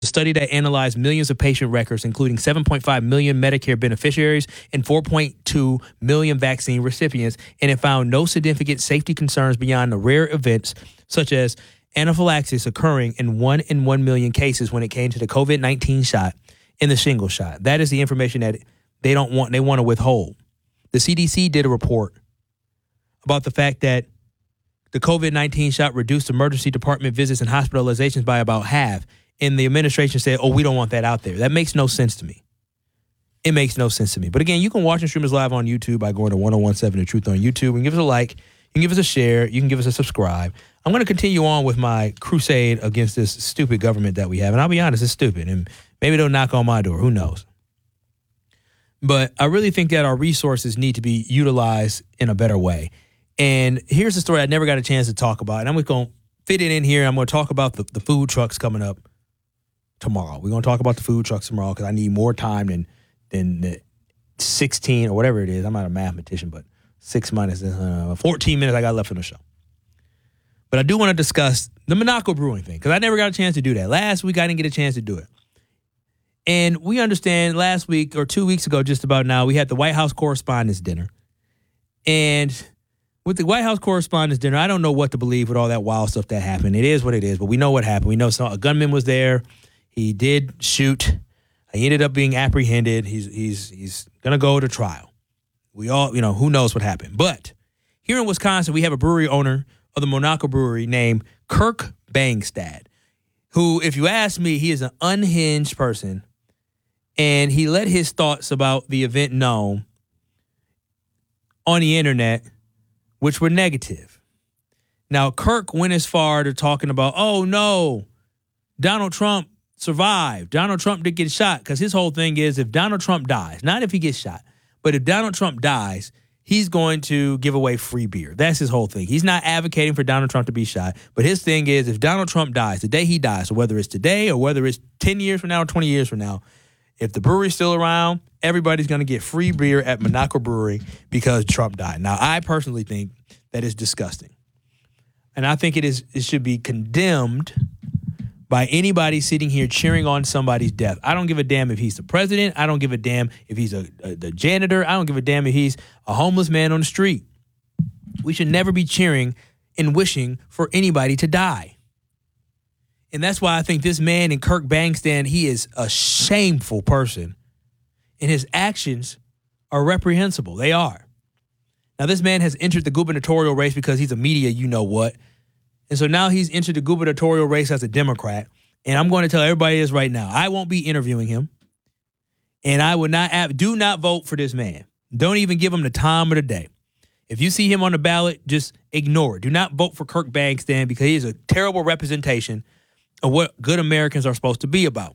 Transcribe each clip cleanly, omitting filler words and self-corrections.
a study that analyzed millions of patient records, including 7.5 million Medicare beneficiaries and 4.2 million vaccine recipients, and it found no significant safety concerns beyond the rare events such as anaphylaxis occurring in 1 in 1 million cases when it came to the COVID-19 shot and the shingle shot. That is the information that they want to withhold. The CDC did a report about the fact that the COVID-19 shot reduced emergency department visits and hospitalizations by about half. And the administration said, oh, we don't want that out there. That makes no sense to me. It makes no sense to me. But again, you can watch and stream us live on YouTube by going to 1017 The Truth on YouTube and give us a like. You can give us a share. You can give us a subscribe. I'm going to continue on with my crusade against this stupid government that we have. And I'll be honest, it's stupid. And maybe they'll knock on my door. Who knows? But I really think that our resources need to be utilized in a better way. And here's the story I never got a chance to talk about. And I'm going to fit it in here. I'm going to talk about the food trucks coming up tomorrow. We're going to talk about the food trucks tomorrow because I need more time than the 16 or whatever it is. I'm not a mathematician, but 6 minus 14 minutes I got left in the show. But I do want to discuss the Monaco Brewing thing because I never got a chance to do that. Last week, I didn't get a chance to do it. And we understand last week or 2 weeks ago, just about now, we had the White House Correspondents' Dinner. And with the White House Correspondents' Dinner, I don't know what to believe with all that wild stuff that happened. It is what it is, but we know what happened. We know a gunman was there. He did shoot. He ended up being apprehended. He's going to go to trial. We all, who knows what happened. But here in Wisconsin, we have a brewery owner of the Monaco Brewery named Kirk Bangstad, who, if you ask me, he is an unhinged person. And he let his thoughts about the event known on the internet, which were negative. Now, Kirk went as far to talking about, oh, no, Donald Trump survived. Donald Trump did get shot because his whole thing is if Donald Trump dies, not if he gets shot, but if Donald Trump dies, he's going to give away free beer. That's his whole thing. He's not advocating for Donald Trump to be shot, but his thing is if Donald Trump dies, the day he dies, so whether it's today or whether it's 10 years from now or 20 years from now, if the brewery's still around, everybody's going to get free beer at Monaco Brewery because Trump died. Now, I personally think that is disgusting. And I think it should be condemned by anybody sitting here cheering on somebody's death. I don't give a damn if he's the president. I don't give a damn if he's the janitor. I don't give a damn if he's a homeless man on the street. We should never be cheering and wishing for anybody to die. And that's why I think this man in Kirk Bangstad, he is a shameful person. And his actions are reprehensible. They are. Now, this man has entered the gubernatorial race because he's a media you-know-what. And so now he's entered the gubernatorial race as a Democrat. And I'm going to tell everybody this right now. I won't be interviewing him. And I would not do not vote for this man. Don't even give him the time of the day. If you see him on the ballot, just ignore it. Do not vote for Kirk Bangstad because he is a terrible representation of what good Americans are supposed to be about.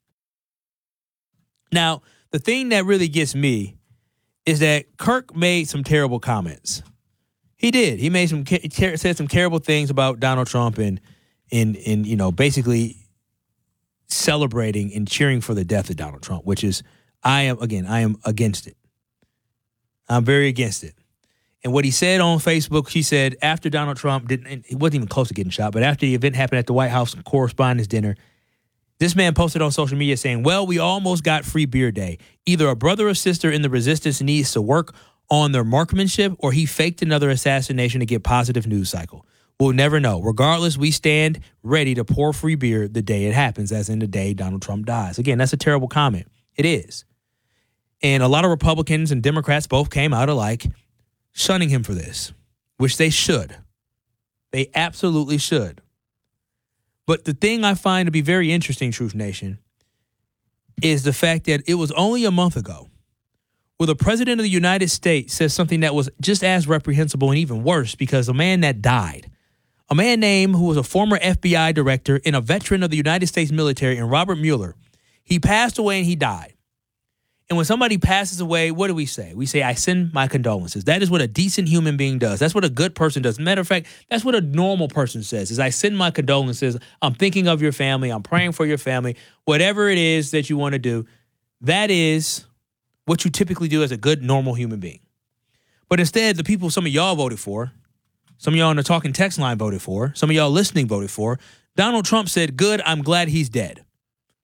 Now, the thing that really gets me is that Kirk made some terrible comments. He did. He made said some terrible things about Donald Trump and basically celebrating and cheering for the death of Donald Trump, which is I am against it. I'm very against it. And what he said on Facebook, he said after Donald Trump he wasn't even close to getting shot, but after the event happened at the White House Correspondents' Dinner, this man posted on social media saying, well, we almost got free beer day. Either a brother or sister in the resistance needs to work on their marksmanship or he faked another assassination to get positive news cycle. We'll never know. Regardless, we stand ready to pour free beer the day it happens, as in the day Donald Trump dies. Again, that's a terrible comment. It is. And a lot of Republicans and Democrats both came out alike shunning him for this, which they should. They absolutely should. But the thing I find to be very interesting, Truth Nation, is the fact that it was only a month ago where the president of the United States says something that was just as reprehensible and even worse because a man that died, a man named who was a former FBI director and a veteran of the United States military, and Robert Mueller, he passed away and he died. And when somebody passes away, what do we say? We say, I send my condolences. That is what a decent human being does. That's what a good person does. Matter of fact, that's what a normal person says, is I send my condolences. I'm thinking of your family. I'm praying for your family. Whatever it is that you want to do, that is what you typically do as a good, normal human being. But instead, the people some of y'all voted for, some of y'all on the talking text line voted for, some of y'all listening voted for, Donald Trump said, good, I'm glad he's dead.